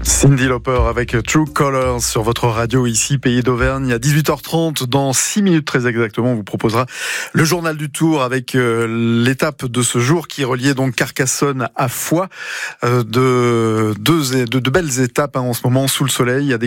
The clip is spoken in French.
Cyndi Lauper avec True Colors sur votre radio ici, Pays d'Auvergne. À 18h30, dans 6 minutes très exactement, on vous proposera le journal du Tour avec l'étape de ce jour qui reliait donc Carcassonne à Foix. De belles étapes en ce moment sous le soleil. Il y a des